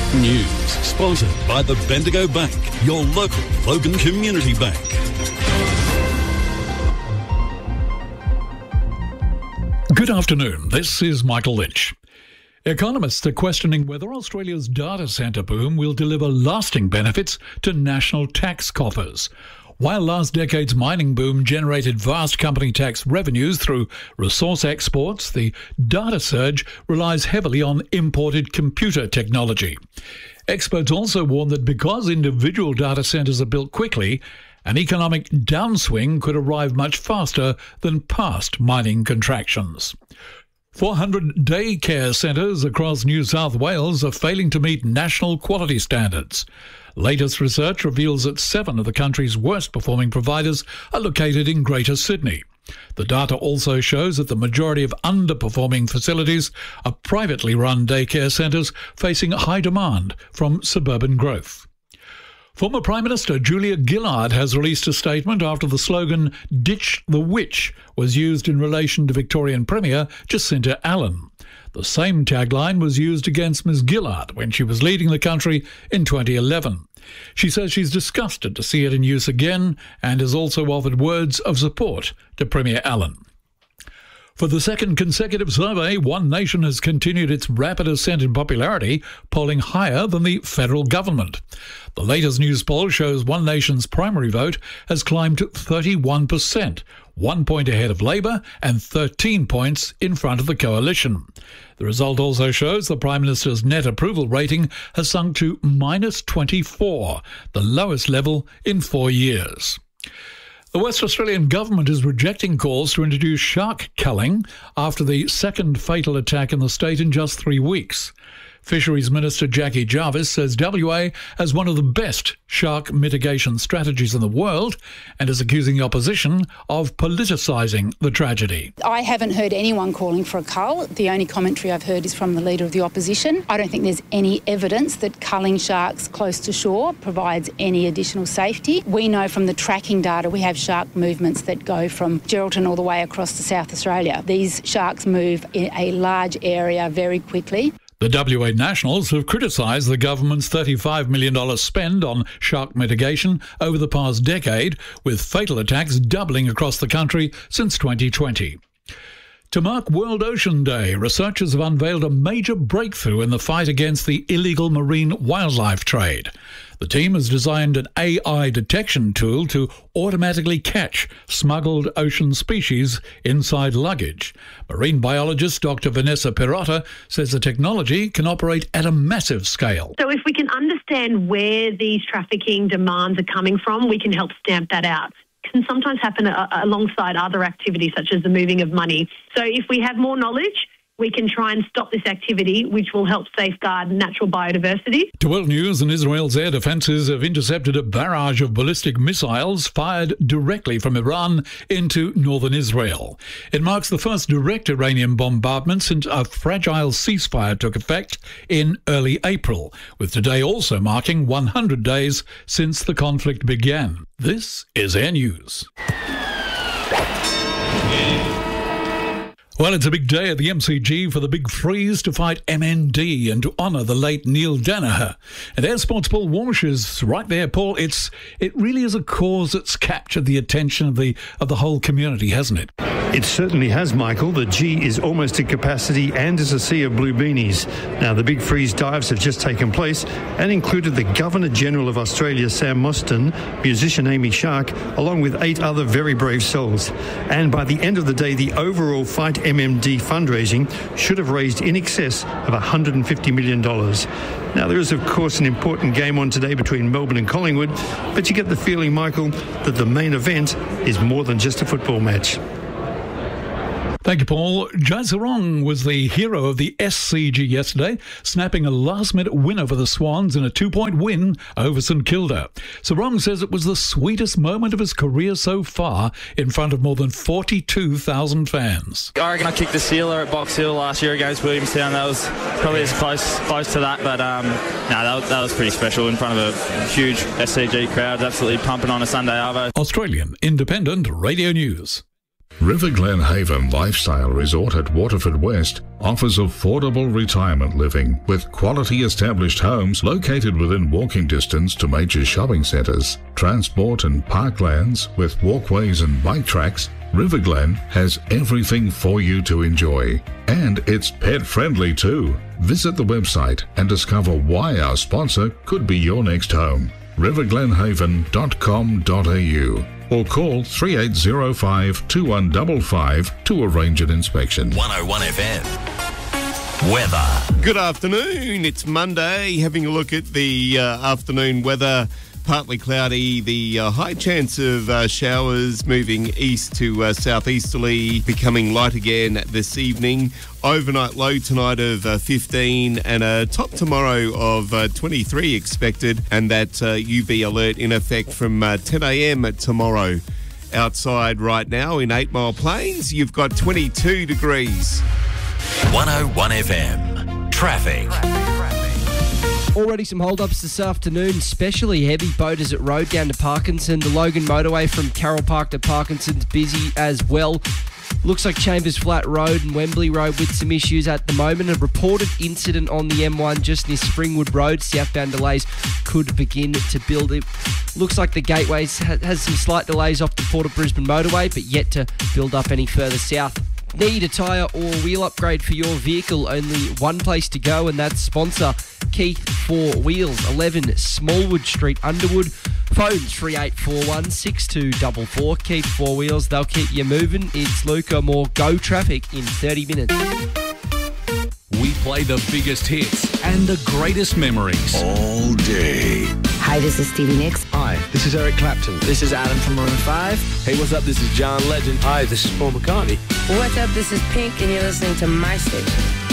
News, sponsored by the Bendigo Bank, your local Logan Community Bank. Good afternoon, this is Michael Lynch. Economists are questioning whether Australia's data centre boom will deliver lasting benefits to national tax coffers. While last decade's mining boom generated vast company tax revenues through resource exports, the data surge relies heavily on imported computer technology. Experts also warn that because individual data centres are built quickly, an economic downswing could arrive much faster than past mining contractions. 400 daycare centres across New South Wales are failing to meet national quality standards. Latest research reveals that 7 of the country's worst-performing providers are located in Greater Sydney. The data also shows that the majority of underperforming facilities are privately run daycare centres facing high demand from suburban growth. Former Prime Minister Julia Gillard has released a statement after the slogan "Ditch the Witch" was used in relation to Victorian Premier Jacinta Allan. The same tagline was used against Ms Gillard when she was leading the country in 2011. She says she's disgusted to see it in use again and has also offered words of support to Premier Allan. For the second consecutive survey, One Nation has continued its rapid ascent in popularity, polling higher than the federal government. The latest news poll shows One Nation's primary vote has climbed to 31%, 1 point ahead of Labor and 13 points in front of the coalition. The result also shows the Prime Minister's net approval rating has sunk to -24, the lowest level in 4 years. The West Australian government is rejecting calls to introduce shark culling after the second fatal attack in the state in just 3 weeks. Fisheries Minister Jackie Jarvis says WA has one of the best shark mitigation strategies in the world and is accusing the opposition of politicising the tragedy. I haven't heard anyone calling for a cull. The only commentary I've heard is from the Leader of the Opposition. I don't think there's any evidence that culling sharks close to shore provides any additional safety. We know from the tracking data we have shark movements that go from Geraldton all the way across to South Australia. These sharks move in a large area very quickly. The WA Nationals have criticised the government's $35 million spend on shark mitigation over the past decade, with fatal attacks doubling across the country since 2020. To mark World Ocean Day, researchers have unveiled a major breakthrough in the fight against the illegal marine wildlife trade. The team has designed an AI detection tool to automatically catch smuggled ocean species inside luggage. Marine biologist Dr. Vanessa Perrotta says the technology can operate at a massive scale. So if we can understand where these trafficking demands are coming from, we can help stamp that out. Can sometimes happen alongside other activities such as the moving of money. So if we have more knowledge, we can try and stop this activity, which will help safeguard natural biodiversity. To World News, and Israel's air defences have intercepted a barrage of ballistic missiles fired directly from Iran into northern Israel. It marks the first direct Iranian bombardment since a fragile ceasefire took effect in early April, with today also marking 100 days since the conflict began. This is Air News. Well, it's a big day at the MCG for the Big Freeze to fight MND and to honour the late Neil Danaher. And Air Sports' Paul Walsh is right there. Paul, it really is a cause that's captured the attention of the whole community, hasn't it? It certainly has, Michael. The G is almost at capacity and is a sea of blue beanies. Now, the Big Freeze dives have just taken place and included the Governor-General of Australia, Sam Mostyn, musician Amy Shark, along with 8 other very brave souls. And by the end of the day, the overall Fight MMD fundraising should have raised in excess of $150 million. Now, there is, of course, an important game on today between Melbourne and Collingwood, but you get the feeling, Michael, that the main event is more than just a football match. Thank you, Paul. Jai Sarong was the hero of the SCG yesterday, snapping a last-minute winner for the Swans in a 2-point win over St Kilda. Sarong says it was the sweetest moment of his career so far in front of more than 42,000 fans. I reckon I kicked the sealer at Box Hill last year against Williamstown. That was probably as close to that, but that was pretty special in front of a huge SCG crowd, absolutely pumping on a Sunday arvo. Australian Independent Radio News. River Glen Haven Lifestyle Resort at Waterford West offers affordable retirement living with quality established homes located within walking distance to major shopping centres, transport and parklands with walkways and bike tracks. River Glen has everything for you to enjoy. And it's pet friendly too. Visit the website and discover why our sponsor could be your next home. riverglenhaven.com.au or call 3805 2155 to arrange an inspection. 101 FM. Weather. Good afternoon. It's Monday. Having a look at the afternoon weather. Partly cloudy, the high chance of showers moving east to southeasterly, becoming light again this evening. Overnight low tonight of 15 and a top tomorrow of 23 expected, and that UV alert in effect from 10 a.m. tomorrow. Outside right now in 8 Mile Plains, you've got 22 degrees. 101 FM. Traffic. Already some hold-ups this afternoon, especially heavy boaters at road down to Parkinson. The Logan motorway from Carroll Park to Parkinson's busy as well. Looks like Chambers Flat Road and Wembley Road with some issues at the moment. A reported incident on the M1 just near Springwood Road. Southbound delays could begin to build. It looks like the Gateways has some slight delays off the Port of Brisbane motorway, but yet to build up any further south. Need a tyre or wheel upgrade for your vehicle? Only one place to go, and that's sponsor Keith 4 Wheels, 11 Smallwood Street, Underwood. Phone 3841 6244. Keith 4 Wheels, they'll keep you moving. It's Luca Moore Go Traffic in 30 minutes. We play the biggest hits and the greatest memories all day. Hi, this is Stevie Nicks. Hi, this is Eric Clapton. This is Adam from Maroon 5. Hey, what's up? This is John Legend. Hi, this is Paul McCartney. What's up? This is Pink, and you're listening to My Station.